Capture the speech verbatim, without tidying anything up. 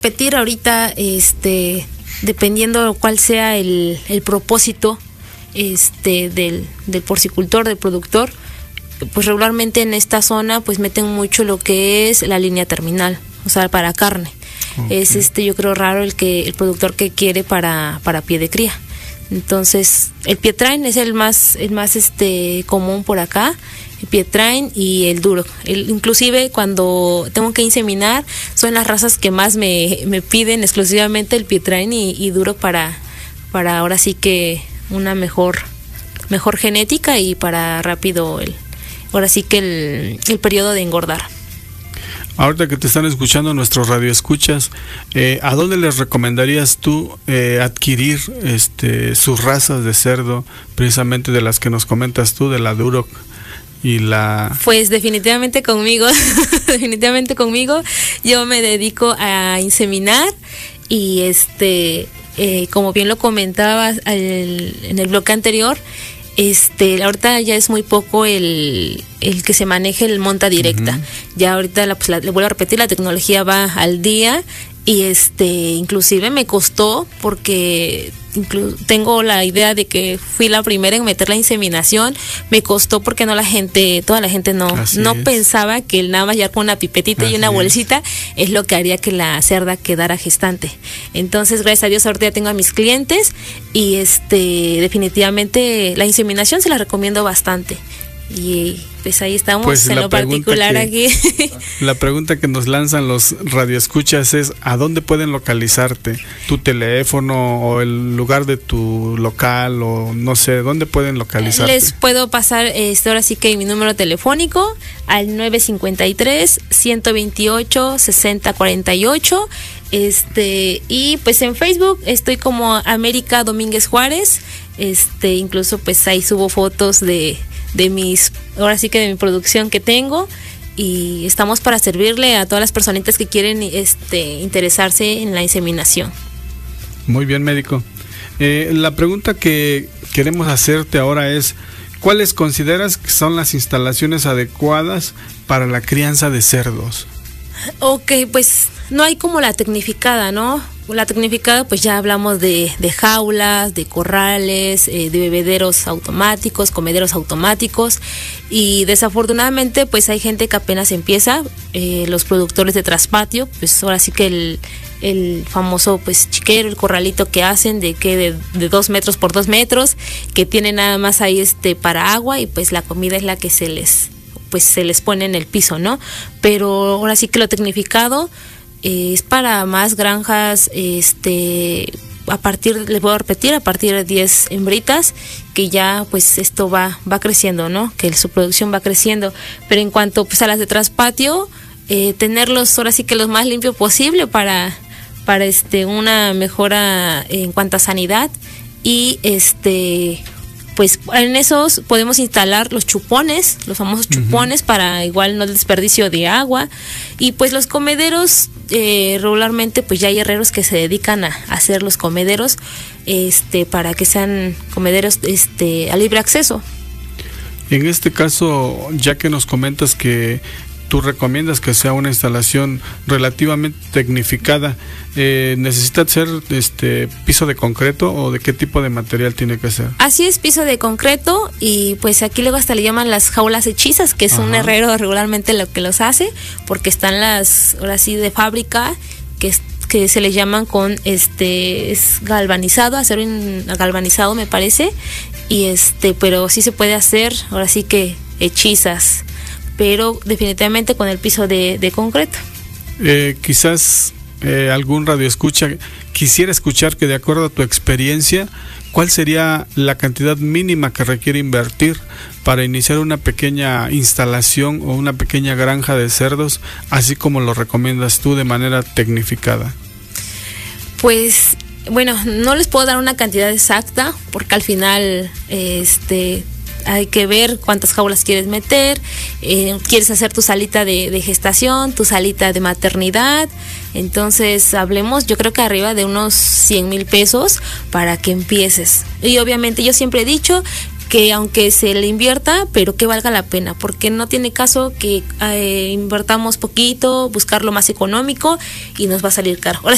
Repetir ahorita, este, dependiendo cuál sea el, el propósito este del, del porcicultor, del productor, pues regularmente en esta zona pues meten mucho lo que es la línea terminal, o sea, para carne. Okay. Es este, yo creo raro el que el productor que quiere para, para pie de cría. Entonces, el Pietrain es el más, el más este común por acá, el Pietrain y el Duroc. El, inclusive cuando tengo que inseminar, son las razas que más me, me piden exclusivamente el Pietrain y, y Duroc para, para ahora sí que una mejor, mejor genética y para rápido el, ahora sí que el, el periodo de engordar. Ahorita que te están escuchando nuestros radioescuchas, eh, ¿a dónde les recomendarías tú eh, adquirir este, sus razas de cerdo, precisamente de las que nos comentas tú, de la Duroc y la...? Pues definitivamente conmigo, definitivamente conmigo. Yo me dedico a inseminar y este, eh, como bien lo comentabas al, en el bloque anterior, Este, ahorita ya es muy poco el, el que se maneje el monta directa. Uh-huh. Ya ahorita, la, pues, la, le vuelvo a repetir, la tecnología va al día y este, inclusive me costó porque inclu- tengo la idea de que fui la primera en meter la inseminación. Me costó porque no la gente, toda la gente no, no pensaba que el nada más ya con una pipetita Así y una bolsita es. es lo que haría que la cerda quedara gestante. Entonces, gracias a Dios, ahorita ya tengo a mis clientes y este, definitivamente la inseminación se la recomiendo bastante. Y pues ahí estamos, pues en lo particular que, aquí. La pregunta que nos lanzan los radioescuchas es: ¿a dónde pueden localizarte? ¿Tu teléfono o el lugar de tu local o no sé, dónde pueden localizarte? Les puedo pasar este, ahora sí que mi número telefónico al nueve cinco tres, uno dos ocho, seis cero cuatro ocho. Este, y pues en Facebook estoy como América Domínguez Juárez. Este, incluso pues ahí subo fotos de de mis, ahora sí que de mi producción que tengo, y estamos para servirle a todas las personitas que quieren este interesarse en la inseminación. Muy bien, médico. Eh, la pregunta que queremos hacerte ahora es: ¿cuáles consideras que son las instalaciones adecuadas para la crianza de cerdos? Ok, pues no hay como la tecnificada, ¿no? La tecnificada, pues ya hablamos de, de jaulas, de corrales, eh, de bebederos automáticos, comederos automáticos, y desafortunadamente pues hay gente que apenas empieza, eh, los productores de traspatio, pues ahora sí que el, el famoso pues chiquero, el corralito que hacen de que de, de dos metros por dos metros, que tiene nada más ahí este para agua y pues la comida es la que se les pues se les pone en el piso, ¿no? Pero ahora sí que lo tecnificado eh, es para más granjas, este, a partir, les puedo repetir, a partir de diez hembritas, que ya pues esto va va creciendo, ¿no? Que su producción va creciendo. Pero en cuanto pues a las de traspatio, eh, tenerlos ahora sí que lo más limpio posible para, para este una mejora en cuanto a sanidad. Y este pues en esos podemos instalar los chupones, los famosos chupones, uh-huh, para igual no el desperdicio de agua. Y pues los comederos, eh, regularmente pues ya hay herreros que se dedican a hacer los comederos este para que sean comederos este a libre acceso. En este caso, ya que nos comentas que tú recomiendas que sea una instalación relativamente tecnificada, eh, ¿necesita ser este piso de concreto o de qué tipo de material tiene que ser? Así es, piso de concreto, y pues aquí luego hasta le llaman las jaulas hechizas, que es Ajá. un herrero regularmente lo que los hace, porque están las, ahora sí, de fábrica, que es, que se le llaman con este es galvanizado, acero galvanizado me parece, y este, pero sí se puede hacer, ahora sí que hechizas, pero definitivamente con el piso de, de concreto. Eh, quizás eh, algún radioescucha quisiera escuchar que, de acuerdo a tu experiencia, ¿cuál sería la cantidad mínima que requiere invertir para iniciar una pequeña instalación o una pequeña granja de cerdos, así como lo recomiendas tú de manera tecnificada? Pues bueno, no les puedo dar una cantidad exacta porque al final este hay que ver cuántas jaulas quieres meter, eh, quieres hacer tu salita de, de gestación, tu salita de maternidad, entonces hablemos, yo creo que arriba de unos cien mil pesos para que empieces. Y obviamente yo siempre he dicho que aunque se le invierta, pero que valga la pena, porque no tiene caso que eh, invertamos poquito, buscar lo más económico y nos va a salir caro. Ahora sí